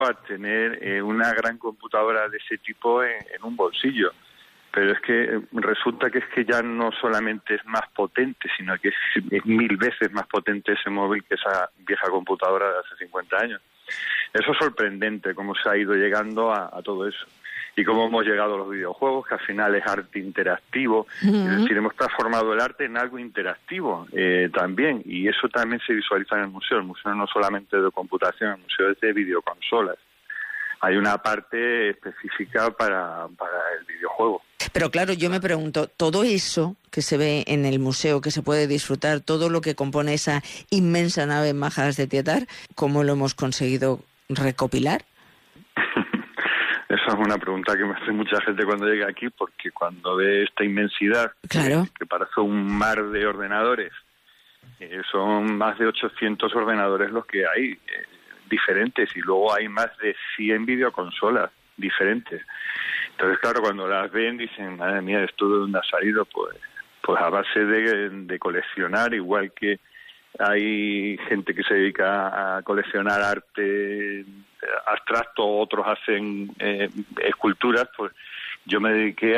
a tener una gran computadora de ese tipo en un bolsillo. Pero es que resulta que ya no solamente es más potente, sino que es 1000 veces más potente ese móvil que esa vieja computadora de hace 50 años. Eso es sorprendente, cómo se ha ido llegando a todo eso. Y cómo hemos llegado a los videojuegos, que al final es arte interactivo. Es decir, hemos transformado el arte en algo interactivo también. Y eso también se visualiza en el museo. El museo no solamente de computación, el museo es de videoconsolas. Hay una parte específica para el videojuego. Pero claro, yo me pregunto, todo eso que se ve en el museo, que se puede disfrutar, todo lo que compone esa inmensa nave en Majadas de Tietar, ¿cómo lo hemos conseguido recopilar? Esa es una pregunta que me hace mucha gente cuando llega aquí, porque cuando ve esta inmensidad, claro, que parece un mar de ordenadores, son más de 800 ordenadores los que hay, diferentes, y luego hay más de 100 videoconsolas diferentes. Entonces, claro, cuando las ven dicen, madre mía, ¿esto de dónde ha salido? Pues a base de coleccionar, igual que hay gente que se dedica a coleccionar arte abstracto, otros hacen esculturas, pues yo me dediqué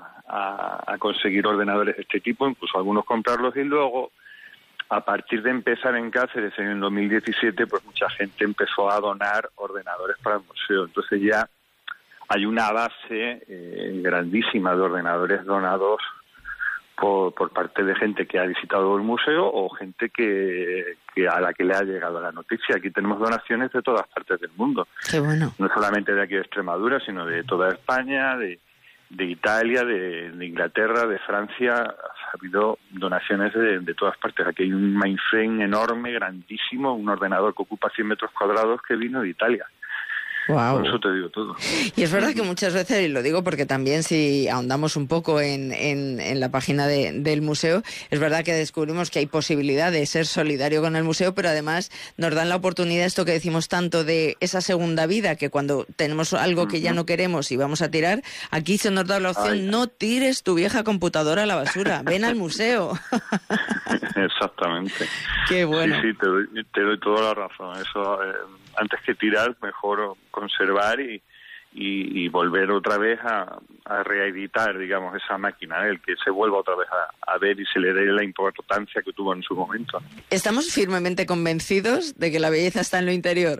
a conseguir ordenadores de este tipo, incluso algunos comprarlos, y luego, a partir de empezar en Cáceres en el 2017, pues mucha gente empezó a donar ordenadores para el museo. Entonces ya hay una base grandísima de ordenadores donados por parte de gente que ha visitado el museo o gente que a la que le ha llegado la noticia. Aquí tenemos donaciones de todas partes del mundo. Qué bueno. No solamente de aquí de Extremadura, sino de toda España, de Italia, de Inglaterra, de Francia. Ha habido donaciones de todas partes. Aquí hay un mainframe enorme, grandísimo, un ordenador que ocupa 100 metros cuadrados que vino de Italia. Wow. Por eso te digo todo. Y es verdad que muchas veces, y lo digo porque también si ahondamos un poco en la página del museo, es verdad que descubrimos que hay posibilidad de ser solidario con el museo, pero además nos dan la oportunidad, esto que decimos tanto, de esa segunda vida, que cuando tenemos algo que ya no queremos y vamos a tirar, aquí se nos da la opción, no tires tu vieja computadora a la basura, ven al museo. Exactamente. Qué bueno. Sí, te doy toda la razón. Eso, antes que tirar, mejor conservar y volver otra vez a reeditar, digamos, esa máquina, el que se vuelva otra vez a ver y se le dé la importancia que tuvo en su momento. ¿Estamos firmemente convencidos de que la belleza está en lo interior?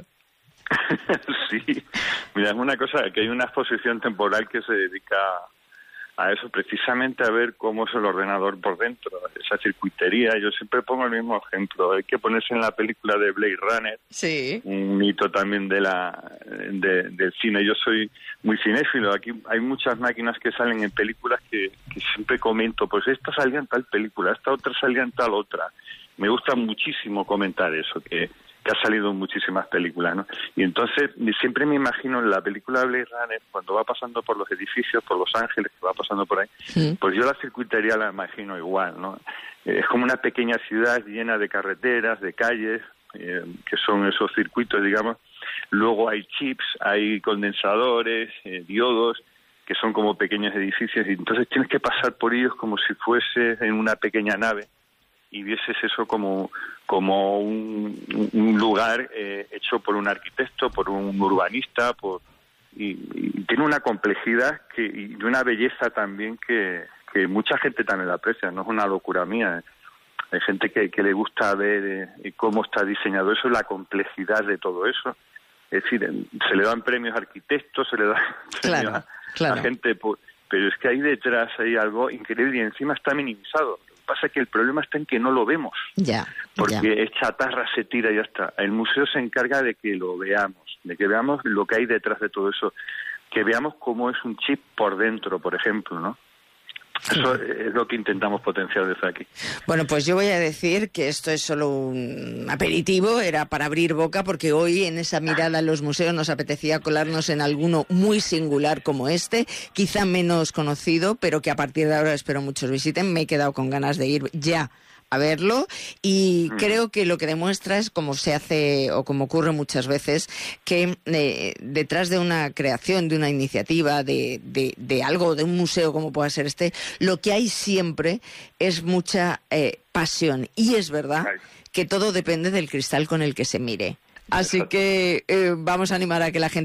Sí. Mira, es una cosa, que hay una exposición temporal que se dedica a eso, precisamente a ver cómo es el ordenador por dentro, esa circuitería. Yo siempre pongo el mismo ejemplo. Hay que ponerse en la película de Blade Runner, sí, un mito también del cine. Yo soy muy cinéfilo. Aquí hay muchas máquinas que salen en películas que siempre comento, pues esta salía en tal película, esta otra salía en tal otra. Me gusta muchísimo comentar eso, que ha salido en muchísimas películas, ¿no? Y entonces siempre me imagino en la película de Blade Runner, cuando va pasando por los edificios, por Los Ángeles, que va pasando por ahí, pues yo la circuitería la imagino igual, ¿no? Es como una pequeña ciudad llena de carreteras, de calles, que son esos circuitos, digamos. Luego hay chips, hay condensadores, diodos, que son como pequeños edificios, y entonces tienes que pasar por ellos como si fueses en una pequeña nave y vieses eso como un lugar hecho por un arquitecto, por un urbanista, y tiene una complejidad y una belleza también que mucha gente también la aprecia, no es una locura mía. Hay gente que le gusta ver cómo está diseñado eso, la complejidad de todo eso. Es decir, se le dan premios a arquitectos, se le dan premios a gente, pero es que ahí detrás hay algo increíble y encima está minimizado. Pasa que el problema está en que no lo vemos, porque es chatarra, se tira y ya está. El museo se encarga de que lo veamos, de que veamos lo que hay detrás de todo eso, que veamos cómo es un chip por dentro, por ejemplo, ¿no? Eso es lo que intentamos potenciar desde aquí. Bueno, pues yo voy a decir que esto es solo un aperitivo, era para abrir boca, porque hoy en esa mirada a los museos nos apetecía colarnos en alguno muy singular como este, quizá menos conocido, pero que a partir de ahora espero muchos visiten. Me he quedado con ganas de ir ya a verlo y creo que lo que demuestra es, como se hace o como ocurre muchas veces, que detrás de una creación, de una iniciativa, de algo, de un museo como pueda ser este, lo que hay siempre es mucha pasión. Y es verdad que todo depende del cristal con el que se mire. Así que vamos a animar a que la gente